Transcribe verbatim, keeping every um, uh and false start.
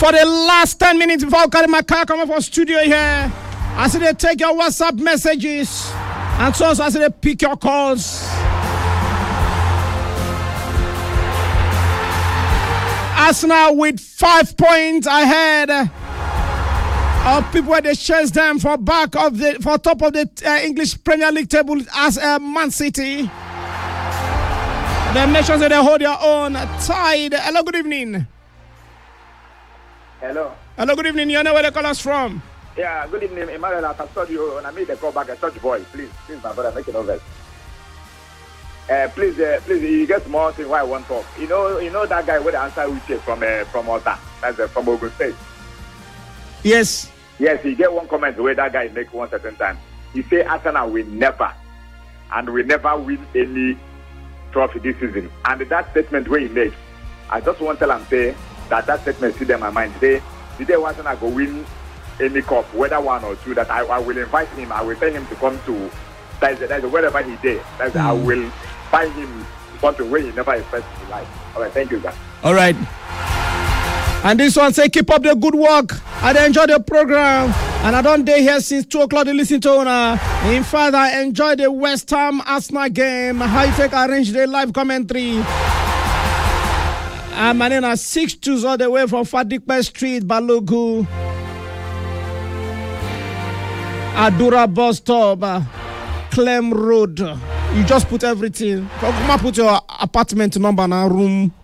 For the last ten minutes before I carry my car come up for studio here, I see they take your WhatsApp messages and so I see they pick your calls. Arsenal with five points ahead of people where they chase them for back of the for top of the uh, English Premier League table as uh, Man City. The nations that they hold their own tied. Hello, good evening. Hello. Hello, good evening. You know where they call us from? Yeah, good evening, Emmanuel. I saw you and I made the call back. I saw your boy. Please, please, my brother, make it over. Uh, please, uh, please, you get more thing why I want to talk. You know, you know that guy with the answer which is from uh, from Alta, that's uh, from Ogun State. Yes. Yes, he get one comment where that guy make one certain time. He say Arsenal will never, and will never win any trophy this season. And that statement where he make, I just want to tell him say that that statement sit in my mind. Say, the day Arsenal go win any cup, whether one or two, that I, I will invite him. I will tell him to come to that's that's wherever he did. That's mm. I will buy him something where he never expected in life. All right, thank you, guys. All right. And this one say keep up the good work. I enjoy the program. And I don't day here since two o'clock to listen to owner. In fact, I enjoy the West Ham Arsenal game. How you take arrange the live commentary. And my name is six twos all the way from Fadikpe Street, Balogu. Adura bus stop. Clem Road. You just put everything. Come on, put your apartment number and room.